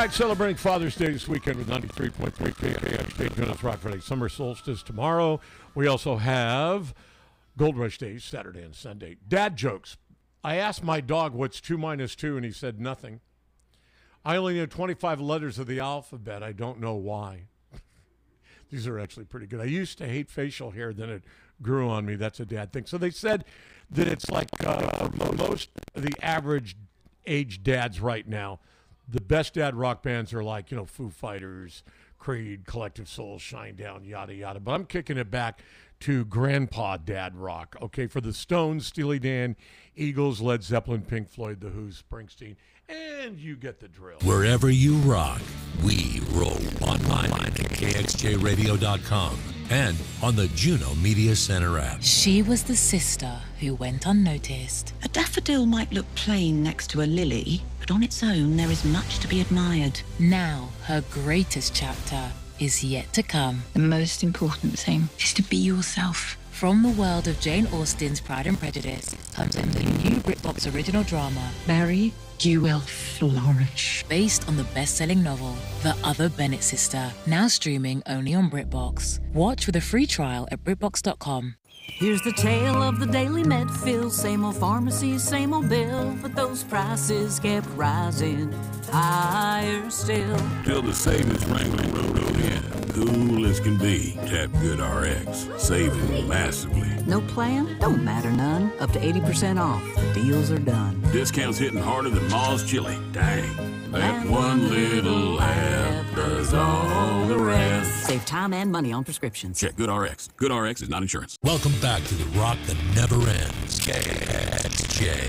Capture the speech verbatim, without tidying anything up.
right, celebrating Father's Day this weekend with ninety-three point three K X J Jonas Rock Friday. Summer solstice tomorrow. We also have Gold Rush Days, Saturday and Sunday. Dad jokes. I asked my dog what's two minus two, and he said nothing. I only know twenty-five letters of the alphabet. I don't know why. These are actually pretty good. I used to hate facial hair, then it grew on me. That's a dad thing. So they said that it's like uh, for most of the average age dads right now, the best dad rock bands are like, you know, Foo Fighters, Creed, Collective Soul, Shinedown, yada, yada. But I'm kicking it back to grandpa dad rock. Okay, for the Stones, Steely Dan, Eagles, Led Zeppelin, Pink Floyd, The Who, Springsteen, and you get the drill. Wherever you rock, we roll online at K X J radio dot com and on the Juno Media Center app. She was the sister who went unnoticed. A daffodil might look plain next to a lily, but on its own there is much to be admired. Now, her greatest chapter is yet to come. The most important thing is to be yourself. From the world of Jane Austen's Pride and Prejudice comes a new BritBox original drama, Mary, you will flourish. based on the best-selling novel, The Other Bennett Sister, now streaming only on BritBox. Watch with a free trial at BritBox dot com. Here's the tale of the Daily Medfill. Same old pharmacy, same old bill, but those prices kept rising higher still. Till the savings wrangler rode in. Cool as can be. Tap GoodRx. Saving massively. No plan? Don't matter none. Up to eighty percent off. The deals are done. Discounts hitting harder than Ma's chili. Dang. That one little app does all the rest. Save time and money on prescriptions. Check GoodRx. GoodRx is not insurance. Welcome back to the rock that never ends. K X J.